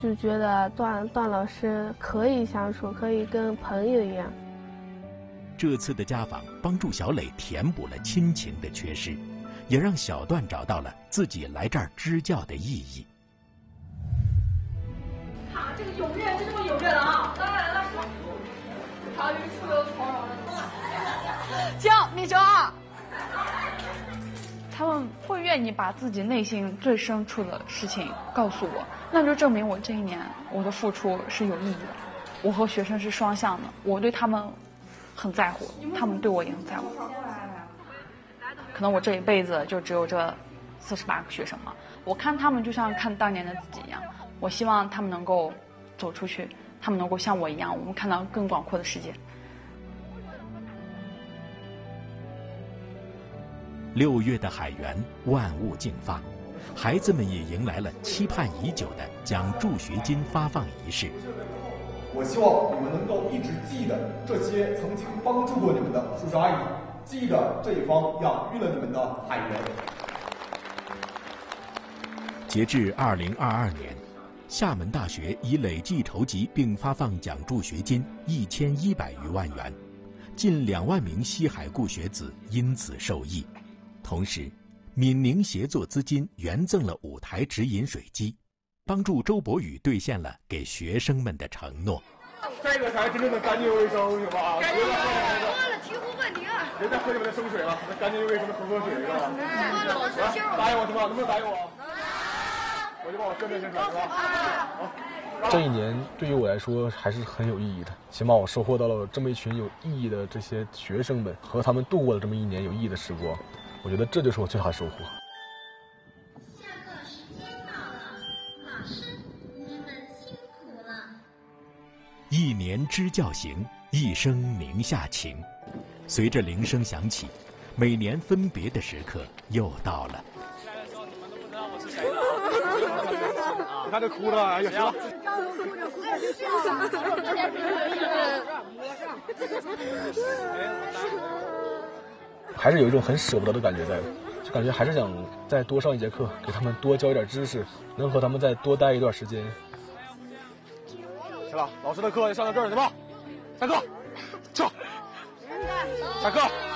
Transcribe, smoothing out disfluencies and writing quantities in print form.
就觉得段老师可以相处，可以跟朋友一样。 这次的家访帮助小磊填补了亲情的缺失，也让小段找到了自己来这儿支教的意义。 看这个踊跃就这么踊跃了啊！当然了，他就是出流从容的。 行，你说啊。他们会愿意把自己内心最深处的事情告诉我，那就证明我这一年我的付出是有意义的。我和学生是双向的，我对他们很在乎，他们对我也很在乎。可能我这一辈子就只有这48个学生嘛，我看他们就像看当年的自己一样。我希望他们能够走出去，他们能够像我一样，我们看到更广阔的世界。 6月的海源，万物竞发，孩子们也迎来了期盼已久的奖助学金发放仪式。 我希望你们能够一直记得这些曾经帮助过你们的叔叔阿姨，记得这一方养育了你们的海源。 截至2022年，厦门大学已累计筹集并发放奖助学金1100余万元，近2万名西海固学子因此受益。同时，闽宁协作资金援赠了5台直饮水机，帮助周博宇兑现了给学生们的承诺。 这个才真正的干净卫生，是吧？ 干净卫生，喝了提壶问题啊！ 别再喝你们的生水了，那干净卫生的喝水，是吧？答应我是吧？能不能答应我？我就帮我宣传宣传，是吧？好。 这一年对于我来说还是很有意义的，起码我收获到了这么一群有意义的这些学生们，和他们度过了这么一年有意义的时光。我觉得这就是我最大的收获。 下课时间到了，老师，你们辛苦了。 1年支教行，一生宁夏情。随着铃声响起，每年分别的时刻又到了。 你看这哭了，哎呀，行了。 还是有一种很舍不得的感觉在的，就感觉还是想再多上一节课，给他们多教一点知识，能和他们再多待一段时间。 行了，老师的课就上到这儿，行吧？下课，撤，下课。